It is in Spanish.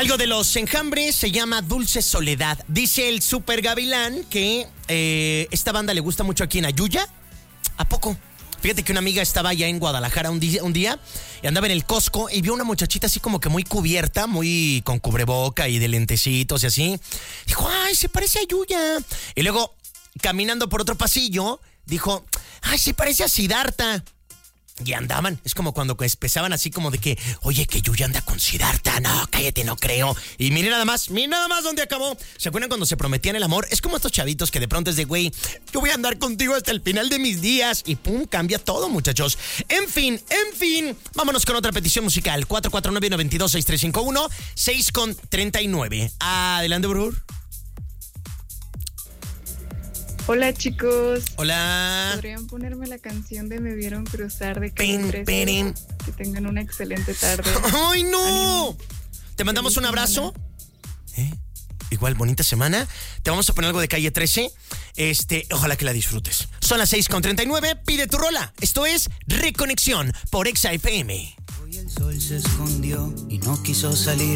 Algo de los Enjambres se llama Dulce Soledad. Dice el Super Gavilán que esta banda le gusta mucho aquí en Ayuya. ¿A poco? Fíjate que una amiga estaba allá en Guadalajara un día y andaba en el Costco y vio una muchachita así como que muy cubierta, muy con cubreboca y de lentecitos y así. Dijo, ay, se parece a Yuya. Y luego, caminando por otro pasillo, dijo, ay, se parece a Siddhartha. Y andaban, es como cuando empezaban así como de que, oye, que Yuya anda con Siddhartha, no, cállate, no creo. Y miren nada más dónde acabó. ¿Se acuerdan cuando se prometían el amor? Es como estos chavitos que de pronto es de, güey, yo voy a andar contigo hasta el final de mis días. Y pum, cambia todo, muchachos. En fin, vámonos con otra petición musical. 449-922-6351, 6:39. Adelante, Brur. Hola, chicos. Hola. ¿Podrían ponerme la canción de Me Vieron Cruzar de Calle 13? Que tengan una excelente tarde. ¡Ay, no! ¡Ánimo! Te mandamos un abrazo. Igual, bonita semana. Te vamos a poner algo de Calle 13. Ojalá que la disfrutes. Son las 6:39. Pide tu rola. Esto es Reconexión por Exa FM. Hoy el sol se escondió y no quiso salir.